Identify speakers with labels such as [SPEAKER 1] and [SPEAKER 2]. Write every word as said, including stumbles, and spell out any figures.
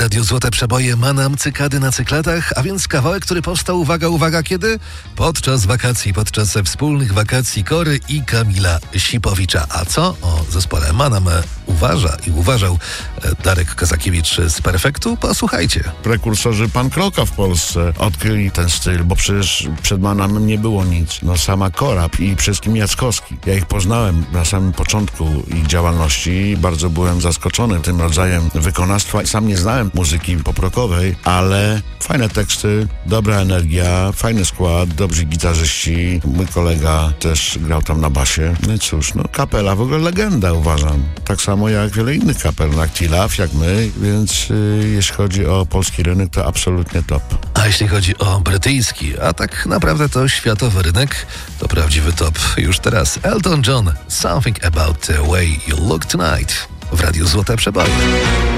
[SPEAKER 1] Radiu Złote Przeboje Manam Cykady na cyklatach, a więc kawałek, który powstał, uwaga, uwaga, kiedy? Podczas wakacji, podczas wspólnych wakacji Kory i Kamila Sipowicza. A co o zespole Manam uważa i uważał Darek Kozakiewicz z Perfektu? Posłuchajcie.
[SPEAKER 2] Prekursorzy punk rocka w Polsce odkryli ten styl, bo przecież przed Manamem nie było nic. No sama Kora i przede wszystkim Jackowski. Ja ich poznałem na samym początku ich działalności i bardzo byłem zaskoczony tym rodzajem wykonawstwa. Sam nie znałem muzyki pop-rockowej, ale fajne teksty, dobra energia, fajny skład, dobrzy gitarzyści. Mój kolega też grał tam na basie. No i cóż, no kapela w ogóle legenda, uważam. Tak samo jak wiele innych kapel, jak T-Love, jak my, więc yy, jeśli chodzi o polski rynek, to absolutnie top.
[SPEAKER 1] A jeśli chodzi o brytyjski, a tak naprawdę to światowy rynek, to prawdziwy top już teraz. Elton John, Something About the Way You Look Tonight w Radiu Złote Przeboje.